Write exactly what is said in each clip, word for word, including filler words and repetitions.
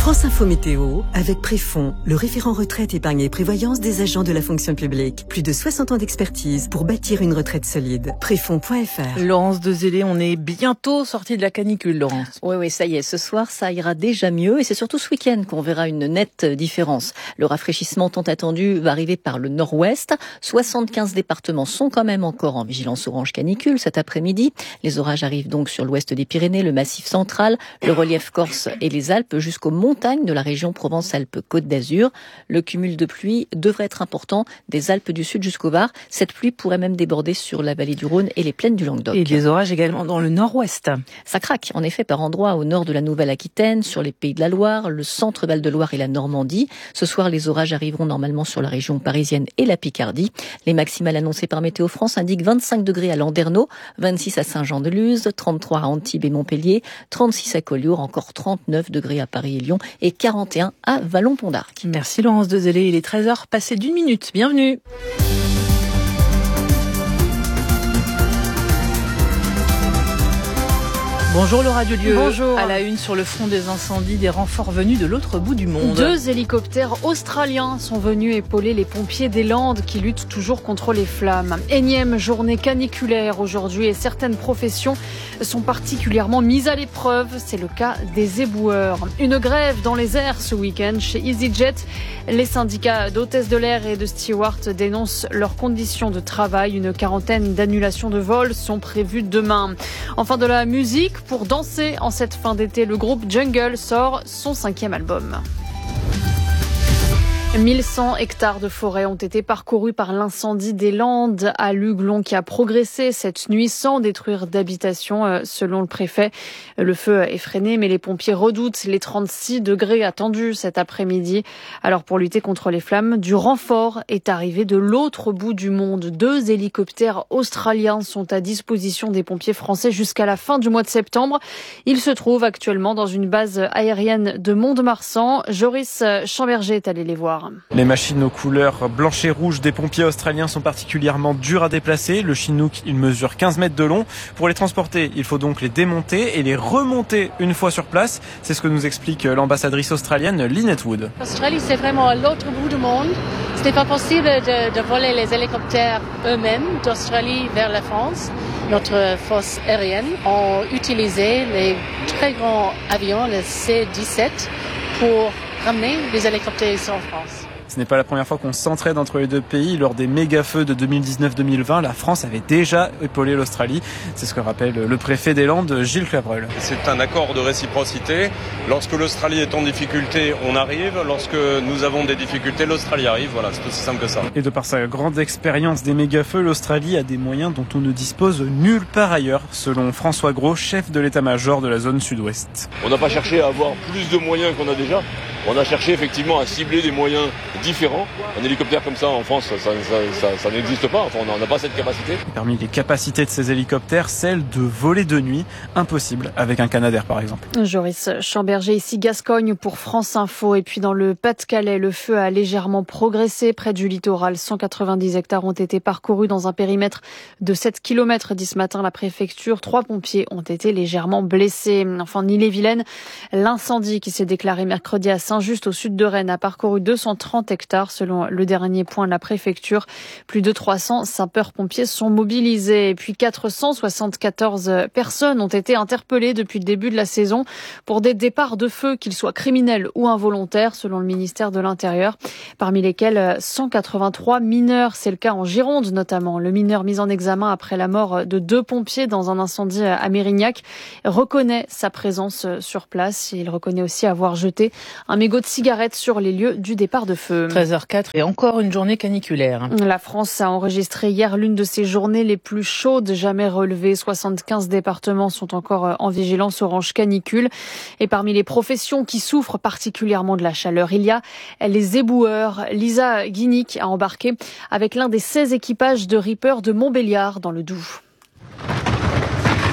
France Info Météo, avec Préfonds, le référent retraite, épargne et prévoyance des agents de la fonction publique. Plus de soixante ans d'expertise pour bâtir une retraite solide. Préfonds point F R. Laurence Dezélé, on est bientôt sorti de la canicule, Laurence. Oui, oui, ça y est, ce soir, ça ira déjà mieux et c'est surtout ce week-end qu'on verra une nette différence. Le rafraîchissement tant attendu va arriver par le nord-ouest. soixante-quinze départements sont quand même encore en vigilance orange canicule cet après-midi. Les orages arrivent donc sur l'ouest des Pyrénées, le Massif central, le relief corse et les Alpes jusqu'aux montagnes de la région Provence-Alpes-Côte d'Azur. Le cumul de pluie devrait être important des Alpes du Sud jusqu'au Var. Cette pluie pourrait même déborder sur la vallée du Rhône et les plaines du Languedoc. Et des orages également dans le nord-ouest. Ça craque, en effet, par endroits au nord de la Nouvelle-Aquitaine, sur les Pays de la Loire, le centre Val-de-Loire et la Normandie. Ce soir, les orages arriveront normalement sur la région parisienne et la Picardie. Les maximales annoncées par Météo France indiquent vingt-cinq degrés à Landerneau, vingt-six à Saint-Jean-de-Luz, trente-trois à Antibes et Montpellier, trente-six à Collioure, encore trente-neuf degrés à Paris et Lyon et quarante et un à Vallon-Pont d'Arc. Merci Laurence Dezélé, il est treize heures passé d'une minute. Bienvenue. Bonjour Laura Dieu. Bonjour. À la une sur le front des incendies, des renforts venus de l'autre bout du monde. Deux hélicoptères australiens sont venus épauler les pompiers des Landes qui luttent toujours contre les flammes. Énième journée caniculaire aujourd'hui et certaines professions sont particulièrement mises à l'épreuve. C'est le cas des éboueurs. Une grève dans les airs ce week-end chez EasyJet. Les syndicats d'hôtesses de l'air et de stewards dénoncent leurs conditions de travail. Une quarantaine d'annulations de vols sont prévues demain. Enfin, de la musique. Pour danser en cette fin d'été, le groupe Jungle sort son cinquième album. mille cent hectares de forêt ont été parcourus par l'incendie des Landes à Luglon qui a progressé cette nuit sans détruire d'habitation selon le préfet. Le feu est freiné mais les pompiers redoutent les trente-six degrés attendus cet après-midi. Alors pour lutter contre les flammes, du renfort est arrivé de l'autre bout du monde. Deux hélicoptères australiens sont à disposition des pompiers français jusqu'à la fin du mois de septembre. Ils se trouvent actuellement dans une base aérienne de Mont-de-Marsan. Joris Chamberger est allé les voir. Les machines aux couleurs blanche et rouge des pompiers australiens sont particulièrement dures à déplacer. Le Chinook, il mesure quinze mètres de long. Pour les transporter, il faut donc les démonter et les remonter une fois sur place. C'est ce que nous explique l'ambassadrice australienne Lynette Wood. L'Australie, c'est vraiment à l'autre bout du monde. Ce n'est pas possible de, de voler les hélicoptères eux-mêmes d'Australie vers la France. Notre force aérienne a utilisé les très grands avions, les C dix-sept, pour ramener les hélicoptères ici en France. Ce n'est pas la première fois qu'on s'entraide entre les deux pays. Lors des méga-feux de deux mille dix-neuf deux mille vingt, la France avait déjà épaulé l'Australie. C'est ce que rappelle le préfet des Landes, Gilles Clavreul. C'est un accord de réciprocité. Lorsque l'Australie est en difficulté, on arrive. Lorsque nous avons des difficultés, l'Australie arrive. Voilà, c'est aussi simple que ça. Et de par sa grande expérience des méga-feux, l'Australie a des moyens dont on ne dispose nulle part ailleurs, selon François Gros, chef de l'état-major de la zone sud-ouest. On n'a pas cherché à avoir plus de moyens qu'on a déjà. On a cherché effectivement à cibler des moyens différents. Un hélicoptère comme ça en France, ça, ça, ça, ça n'existe pas. Enfin, on n'a pas cette capacité. Parmi les capacités de ces hélicoptères, celle de voler de nuit, impossible avec un Canadair par exemple. Joris Chamberger, ici Gascogne pour France Info. Et puis dans le Pas-de-Calais, le feu a légèrement progressé près du littoral. cent quatre-vingt-dix hectares ont été parcourus dans un périmètre de sept kilomètres, dit ce matin la préfecture. Trois pompiers ont été légèrement blessés. Enfin, en Ille-et-Vilaine, l'incendie qui s'est déclaré mercredi à Saint-Just au sud de Rennes a parcouru deux cent trente hectares selon le dernier point de la préfecture. Plus de trois cents sapeurs-pompiers sont mobilisés. Et puis quatre cent soixante-quatorze personnes ont été interpellées depuis le début de la saison pour des départs de feu, qu'ils soient criminels ou involontaires, selon le ministère de l'Intérieur. Parmi lesquels cent quatre-vingt-trois mineurs. C'est le cas en Gironde notamment. Le mineur mis en examen après la mort de deux pompiers dans un incendie à Mérignac reconnaît sa présence sur place. Il reconnaît aussi avoir jeté un mégot de cigarette sur les lieux du départ de feu. treize heures quatre et encore une journée caniculaire. La France a enregistré hier l'une de ses journées les plus chaudes jamais relevées. soixante-quinze départements sont encore en vigilance orange canicule. Et parmi les professions qui souffrent particulièrement de la chaleur, il y a les éboueurs. Lisa Guinic a embarqué avec l'un des seize équipages de Reaper de Montbéliard dans le Doubs.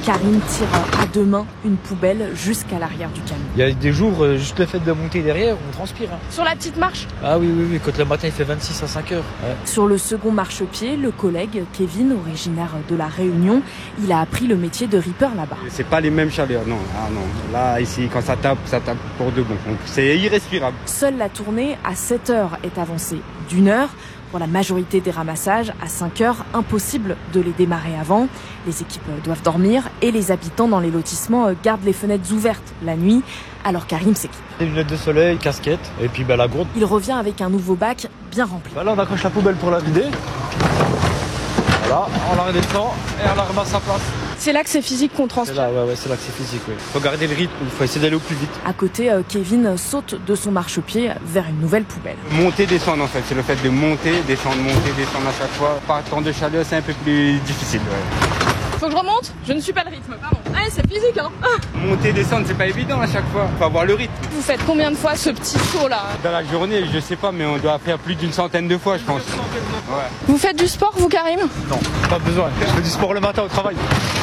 Karim tire à deux mains une poubelle jusqu'à l'arrière du camion. Il y a des jours, juste le fait de monter derrière, on transpire. Hein. Sur la petite marche ? Ah oui, oui, oui, quand le matin il fait vingt-six à cinq heures. Ouais. Sur le second marchepied, le collègue Kevin, originaire de La Réunion, il a appris le métier de ripper là-bas. C'est pas les mêmes chaleurs, non. Ah non. Là, ici, quand ça tape, ça tape pour de bon. Donc, c'est irrespirable. Seule la tournée à sept heures est avancée d'une heure. Pour la majorité des ramassages, à cinq heures, impossible de les démarrer avant. Les équipes doivent dormir et les habitants dans les lotissements gardent les fenêtres ouvertes la nuit. Alors Karim s'équipe. Des lunettes de soleil, casquette et puis bah, la gourde. Il revient avec un nouveau bac bien rempli. Bah là, on accroche la poubelle pour la vider. Voilà, on la redescend et on la remet à sa place. C'est là que c'est physique qu'on transpire. C'est là, ouais, ouais, c'est là que c'est physique, oui. Faut garder le rythme, il faut essayer d'aller au plus vite. À côté, Kevin saute de son marchepied vers une nouvelle poubelle. Monter, descendre en fait, c'est le fait de monter, descendre, monter, descendre à chaque fois. Par temps de chaleur, c'est un peu plus difficile, ouais. Faut que je remonte ? Je ne suis pas le rythme, pardon. Ah, c'est physique, hein. Ah. Monter, descendre, c'est pas évident à chaque fois. Faut avoir le rythme. Vous faites combien de fois ce petit saut là ? Dans la journée, je sais pas, mais on doit faire plus d'une centaine de fois, je pense. Ouais. Vous faites du sport, vous, Karim ? Non, pas besoin. Je fais du sport le matin au travail.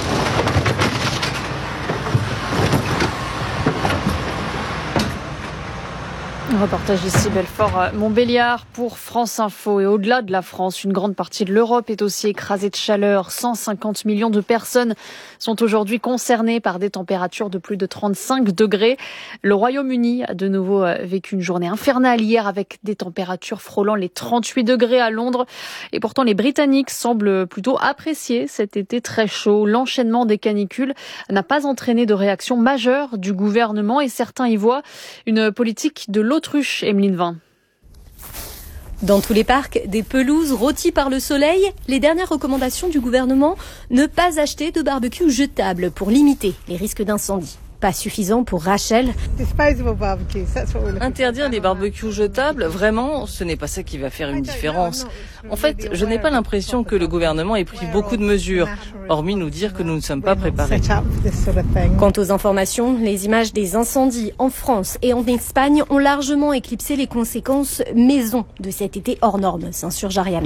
Reportage ici Belfort-Montbéliard pour France Info. Et au-delà de la France, une grande partie de l'Europe est aussi écrasée de chaleur. cent cinquante millions de personnes sont aujourd'hui concernées par des températures de plus de trente-cinq degrés. Le Royaume-Uni a de nouveau vécu une journée infernale hier avec des températures frôlant les trente-huit degrés à Londres. Et pourtant, les Britanniques semblent plutôt apprécier cet été très chaud. L'enchaînement des canicules n'a pas entraîné de réaction majeure du gouvernement et certains y voient une politique de l'autruche. Emeline Vin. Dans tous les parcs, des pelouses rôties par le soleil. Les dernières recommandations du gouvernement, ne pas acheter de barbecue jetable pour limiter les risques d'incendie. Pas suffisant pour Rachel. Interdire les barbecues jetables, vraiment, ce n'est pas ça qui va faire une différence. En fait, je n'ai pas l'impression que le gouvernement ait pris beaucoup de mesures, hormis nous dire que nous ne sommes pas préparés. Quant aux informations, les images des incendies en France et en Espagne ont largement éclipsé les conséquences maison de cet été hors norme, s'insurge Ariana.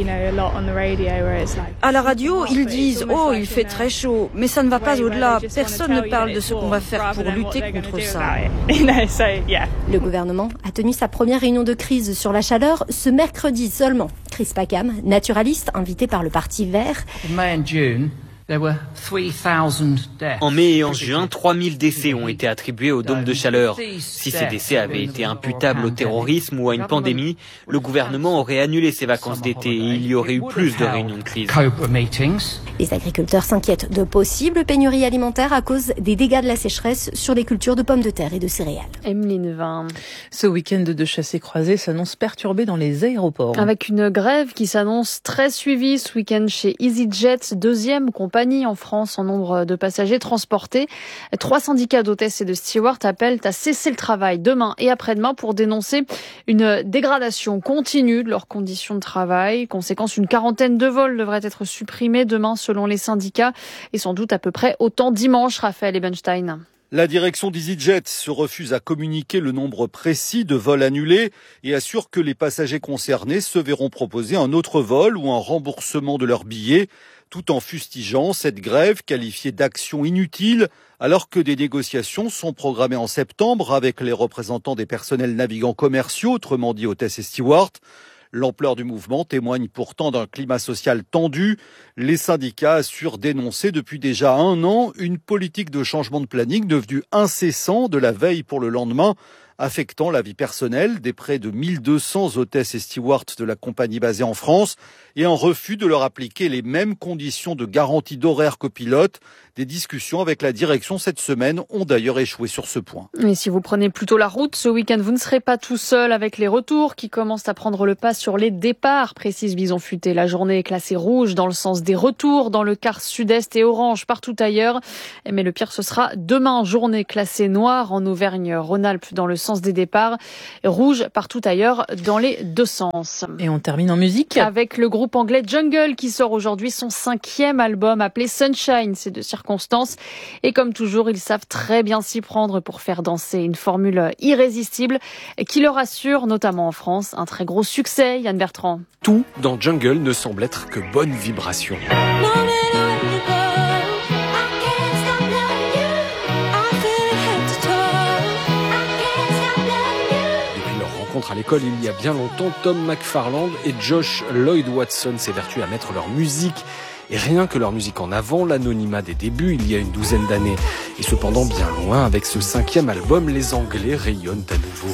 À la radio, ils disent « Oh, il fait très chaud », mais ça ne va pas au-delà. Personne ne parle de ce qu'on va faire pour lutter contre ça. Le gouvernement a tenu sa première réunion de crise sur la chaleur ce mercredi seulement. Chris Packham, naturaliste invité par le Parti vert. En mai et en juin, trois mille décès ont été attribués au dôme de chaleur. Si ces décès avaient été imputables au terrorisme ou à une pandémie, le gouvernement aurait annulé ses vacances d'été et il y aurait eu plus de réunions de crise. Les agriculteurs s'inquiètent de possibles pénuries alimentaires à cause des dégâts de la sécheresse sur les cultures de pommes de terre et de céréales. Emeline Vin. Ce week-end de chassé-croisé s'annonce perturbé dans les aéroports. Avec une grève qui s'annonce très suivie ce week-end chez EasyJet, deuxième compagnie en France en nombre de passagers transportés. Trois syndicats d'hôtesses et de stewards appellent à cesser le travail demain et après-demain pour dénoncer une dégradation continue de leurs conditions de travail. Conséquence, une quarantaine de vols devraient être supprimés demain selon les syndicats et sans doute à peu près autant dimanche. Raphaël Ebenstein. La direction d'EasyJet se refuse à communiquer le nombre précis de vols annulés et assure que les passagers concernés se verront proposer un autre vol ou un remboursement de leur billet, tout en fustigeant cette grève qualifiée d'action inutile alors que des négociations sont programmées en septembre avec les représentants des personnels navigants commerciaux, autrement dit hôtesses et stewards. L'ampleur du mouvement témoigne pourtant d'un climat social tendu. Les syndicats assurent dénoncer depuis déjà un an une politique de changement de planning devenue incessant de la veille pour le lendemain, affectant la vie personnelle des près de mille deux cents hôtesses et stewards de la compagnie basée en France et un refus de leur appliquer les mêmes conditions de garantie d'horaire qu'aux pilotes. Des discussions avec la direction cette semaine ont d'ailleurs échoué sur ce point. Et si vous prenez plutôt la route, ce week-end, vous ne serez pas tout seul avec les retours qui commencent à prendre le pas sur les départs, précise Bison Futé. La journée est classée rouge dans le sens des retours, dans le quart sud-est et orange partout ailleurs. Mais le pire, ce sera demain, journée classée noire en Auvergne-Rhône-Alpes dans le sens des départs, rouge partout ailleurs dans les deux sens. Et on termine en musique avec le groupe anglais Jungle qui sort aujourd'hui son cinquième album appelé Sunshine. C'est de circonstances et comme toujours, ils savent très bien s'y prendre pour faire danser, une formule irrésistible qui leur assure, notamment en France, un très gros succès. Yann Bertrand. Tout dans Jungle ne semble être que bonne vibration. rencontre à l'école il y a bien longtemps, Tom McFarland et Josh Lloyd Watson s'évertuent à mettre leur musique et rien que leur musique en avant, l'anonymat des débuts il y a une douzaine d'années. Et cependant bien loin, avec ce cinquième album, les Anglais rayonnent à nouveau.